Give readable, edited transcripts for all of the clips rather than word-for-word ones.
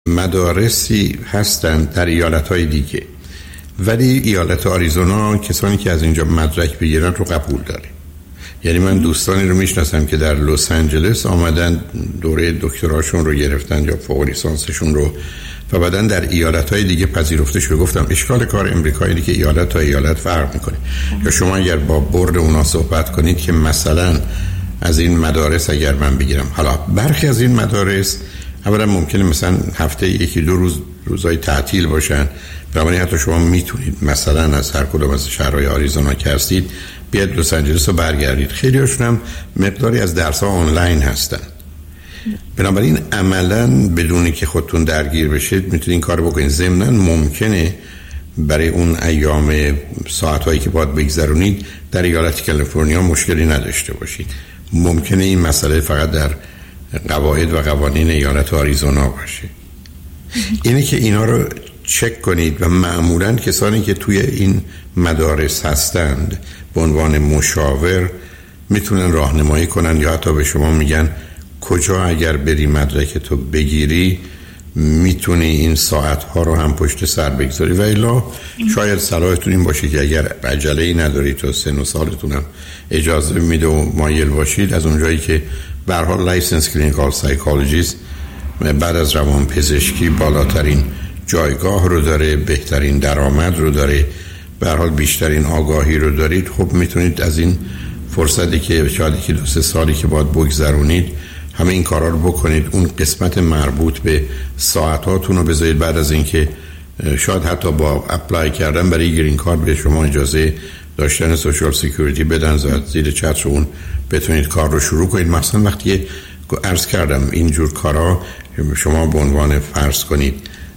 مدارسی هستند در ایالت‌های دیگه، ولی ایالت آریزونا کسانی که از اینجا مدرک بگیرن رو قبول داره. یعنی من دوستانی رو میشناسم که در لس آنجلس آمدن دوره دکتراشون رو گرفتن یا فوق لیسانسشون رو و بعدن در ایالت‌های دیگه پذیرفته شده. گفتم اشکال کار امریکایی که ایالت تا ایالت فرق میکنه. یا شما اگر با بورد اونا صحبت کنید که مثلا از این مدارس اگر من بگیرم، حالا برخی از این مدارس اولا ممکنه مثلا هفته یکی دو روزای تعطیل باشن، بنابراین حتی شما میتونید مثلا از هر کدوم از شهرهای آریزونا که هستید بیاد لس آنجلس رو برگردید. خیلی هاشون هم مقداری از درس‌ها آنلاین هستن، بنابراین عملاً بدون که خودتون درگیر بشید میتونید این کار بکنید. ضمناً ممکنه برای اون ایام ساعت‌هایی که باید بگذرونید در ایالت کالیفرنیا مشکلی نداشته باشید. ممکنه این مسئله فقط در قواعد و قوانین ایالت آریزونا باشه. اینه که اینا رو چک کنید و معمولاً کسانی که توی این مدارس هستند به عنوان مشاور میتونن راهنمایی کنن یا حتی به شما میگن کجا اگر بری مدرک تو بگیری میتونی این ساعتها رو هم پشت سر بگذاری و الا شاید صلاحتون این باشه که اگر عجله‌ای ندارید تا سن و سالتون هم اجازه میده و مایل باشید، از اونجایی که به هر حال لایسنس کلینیکال سایکولوژیست بعد از روان پزشکی بالاترین جایگاه رو داره، بهترین درآمد رو داره، به هر حال بیشترین آگاهی رو دارید، خب میتونید از این فرصتی که شاید که 2-3 سالی که باید بگذرونید همه این کارا رو بکنید. اون قسمت مربوط به ساعتاتون رو بذارید بعد از اینکه شاید حتی با اپلای کردن برای گرین کارت به شما اجازه داشتن سوشال سکیوریتی بدن، زیر چتر اون بتونید کار رو شروع کنید. مثلا وقتی عرض کردم اینجور کارا شما به عنوان فرض کنید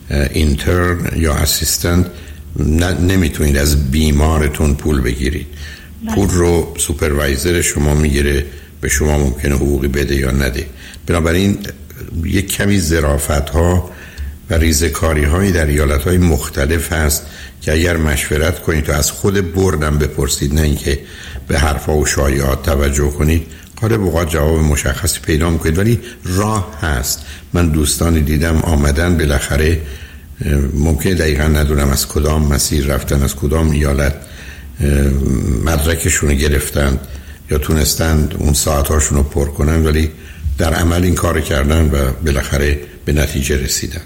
اینترن یا اسیستنت نمیتونید از بیمارتون پول بگیرید. پول رو سوپروایزر شما میگیره، به شما ممکنه حقوقی بده یا نده. بنابراین یک کمی ظرافت ها و ریزکاری هایی در ایالت های مختلف هست که اگر مشورت کنید و از خود بردم بپرسید، نه اینکه به حرفا و شایعات توجه کنید، غالب اوقات جواب مشخصی پیدا میکنید. ولی راه هست. من دوستانی دیدم آمدن بالاخره ممکنه دقیقا ندونم از کدام مسیر رفتن، از کدام ایالت مدرکشون رو گرفتن یا تونستن اون ساعتاشون رو پر کنن، ولی در عمل این کار کردن و بالاخره به نتیجه رسیدن.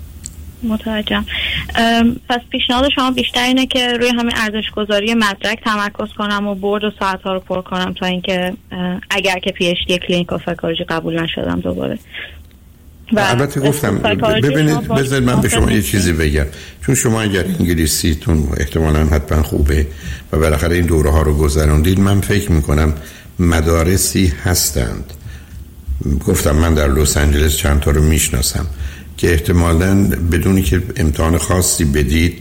متوجهم. پس پیشنهاد شما بیشتر اینه که روی همین ارزش‌گذاری مدرک تمرکز کنم و بورد و ساعت‌ها رو پر کنم تا اینکه اگر که پی اچ دی کلینیکال سایکولوژی قبول نشدم دوباره. البته گفتم ببینید، بذارید من به شما یه چیزی بگم، چون شما اگر انگلیسیتون احتمالاً حتما خوبه و بالاخره این دوره ها رو گذروندید، من فکر میکنم مدارسی هستند، گفتم من در لس آنجلس چند تا رو میشناسم که احتمالاً بدونی که امتحان خاصی بدید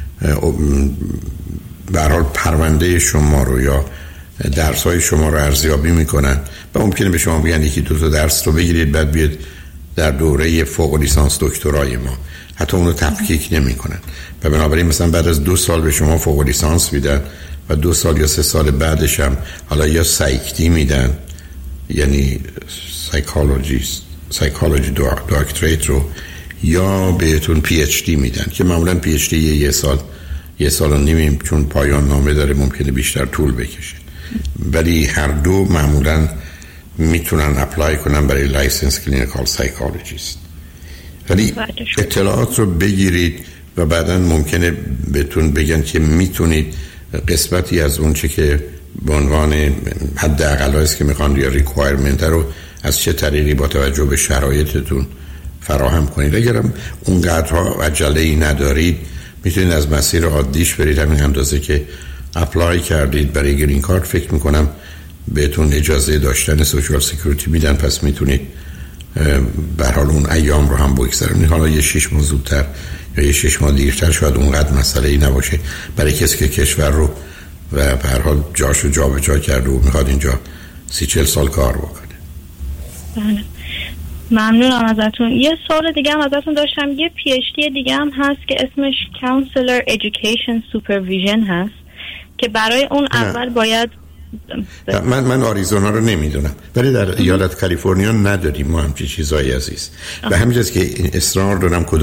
به هر حال پرونده شما رو یا درس‌های شما رو ارزیابی میکنن و ممکنه به شما بگن یکی 2 تا درس رو بگیرید بعد بیاد در دوره فوق لیسانس دکترای ما، حتی اونو تفکیک نمی کنن و بنابراین مثلا بعد از 2 سال به شما فوق لیسانس میدن و 2 سال یا 3 سال بعدش هم حالا یا سایکتی میدن، یعنی سایکولوژی دکتریت رو، یا بهتون پی اچ دی میدن که معمولا پی اچ دی 1 سال و نیم چون پایان نامه داره ممکنه بیشتر طول بکشه، ولی هر دو معمولا میتونن اپلای کنن برای لایسنس کلینیکال سایکولوژیست. ولی اطلاعات رو بگیرید و بعداً ممکنه بهتون بگن که میتونید قسمتی از اون چه که به عنوان حداقل است که میخوان یا ریکوایرمنت رو از چه طریقی با توجه به شرایطتون فراهم کنید. اگرم اونقدرها عجله‌ای ندارید میتونید از مسیر عادیش برید، همین اندازه که اپلای کردید برای گرین کارت فکر میکنم بهتون اجازه داشتن سوشال سکیوریتی میدن، پس میتونید به هر حال اون ایام رو هم بگذرونید. حالا یه 6 ماه زودتر یا یه 6 ماه دیرتر شاید اونقدر مسئله‌ای نباشه برای کسی که کشور رو و به هر حال جاشو جابجا کرده و میخواد اینجا 30-40 سال کار بکنه. بله. ممنونم ازتون. یه سوال دیگه هم ازتون داشتم. یه پی اچ دی دیگه هم هست که اسمش Counselor Education Supervision هست که برای اون اول باید من آریزونا رو نمیدونم، ولی در ایالت کالیفرنیا نداریم ما همچین چیزایی عزیز. به همین جاست که اصرار دارم